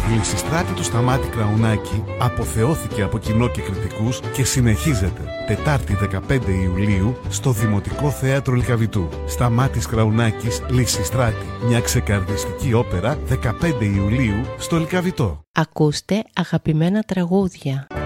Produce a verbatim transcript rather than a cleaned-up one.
Λυσιστράτη του Σταμάτη Κραουνάκη αποθεώθηκε από κοινό και κριτικούς και συνεχίζεται Τετάρτη δεκαπέντε Ιουλίου στο Δημοτικό Θέατρο Λυκαβητού. Σταμάτης Κραουνάκης, Λυσιστράτη. Μια ξεκαρδιστική όπερα δεκαπέντε Ιουλίου στο Λυκαβητό. Ακούστε αγαπημένα τραγούδια.